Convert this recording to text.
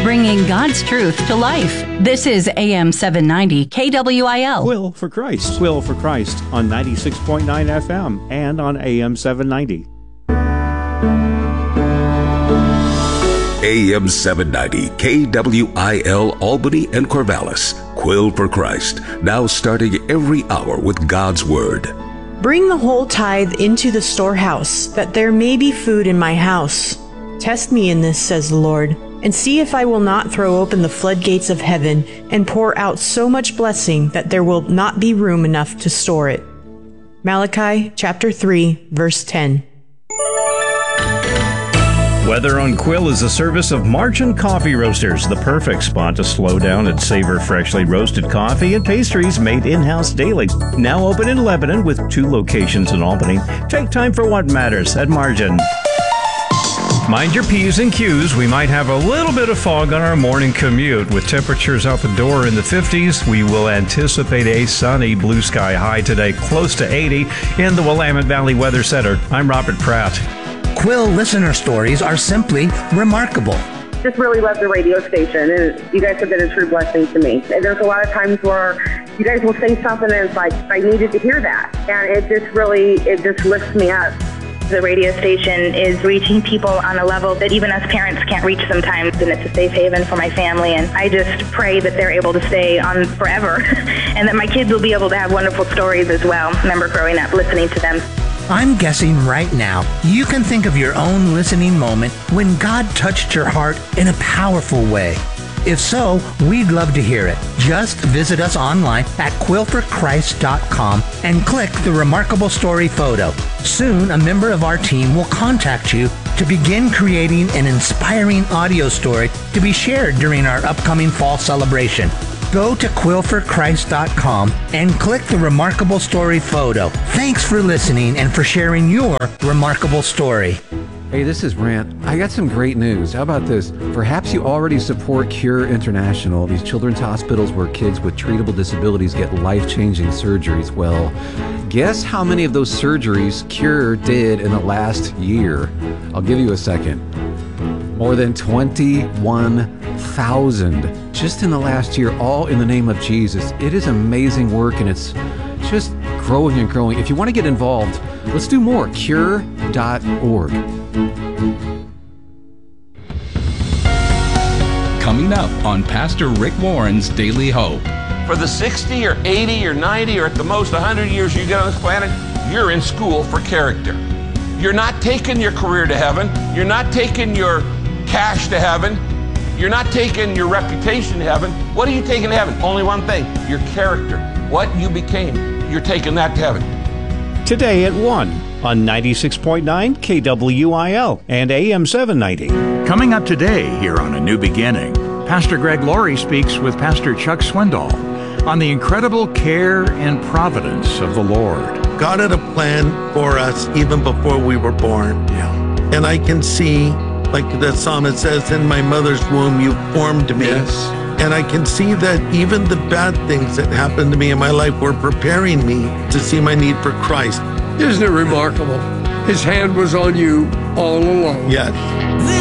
bringing God's truth to life. This is AM 790 KWIL. Quill for Christ. Quill for Christ on 96.9 FM and on AM 790. AM 790 KWIL Albany and Corvallis. Quill for Christ. Now starting every hour with God's Word. Bring the whole tithe into the storehouse, that there may be food in my house. Test me in this, says the Lord, and see if I will not throw open the floodgates of heaven and pour out so much blessing that there will not be room enough to store it. Malachi chapter 3, verse 10. Weather on Quill is a service of Marchant Coffee Roasters, the perfect spot to slow down and savor freshly roasted coffee and pastries made in-house daily. Now open in Lebanon with 2 locations in Albany. Take time for what matters at Marchant. Mind your P's and Q's. We might have a little bit of fog on our morning commute. With temperatures out the door in the 50s, we will anticipate a sunny blue sky high today, close to 80 in the Willamette Valley Weather Center. I'm Robert Pratt. Quill listener stories are simply remarkable. Just really love the radio station, and you guys have been a true blessing to me. And there's a lot of times where you guys will say something and it's like, I needed to hear that. And it just lifts me up. The radio station is reaching people on a level that even us parents can't reach sometimes, and it's a safe haven for my family. And I just pray that they're able to stay on forever and that my kids will be able to have wonderful stories as well. I remember growing up listening to them. I'm guessing right now you can think of your own listening moment when God touched your heart in a powerful way. If so, we'd love to hear it. Just visit us online at quillforchrist.com and click the Remarkable Story photo. Soon, a member of our team will contact you to begin creating an inspiring audio story to be shared during our upcoming fall celebration. Go to quillforchrist.com and click the Remarkable Story photo. Thanks for listening and for sharing your remarkable story. Hey, this is Brant. I got some great news. How about this? Perhaps you already support Cure International, these children's hospitals where kids with treatable disabilities get life-changing surgeries. Well, guess how many of those surgeries Cure did in the last year? I'll give you a second. More than 21,000 just in the last year, all in the name of Jesus. It is amazing work, and it's just growing and growing. If you want to get involved, let's do more. Cure.org. Coming up on Pastor Rick Warren's Daily Hope. For the 60 or 80 or 90 or at the most 100 years you get on this planet, you're in school for character. You're not taking your career to heaven. You're not taking your cash to heaven. You're not taking your reputation to heaven. What are you taking to heaven? Only one thing, your character. What you became, you're taking that to heaven. Today at 1 on 96.9 KWIL and AM 790. Coming up today here on A New Beginning, Pastor Greg Laurie speaks with Pastor Chuck Swindoll on the incredible care and providence of the Lord. God had a plan for us even before we were born. Yeah. And I can see, like the psalmist says, in my mother's womb, you formed me. Yes. And I can see that even the bad things that happened to me in my life were preparing me to see my need for Christ. Isn't it remarkable? His hand was on you all along. Yes.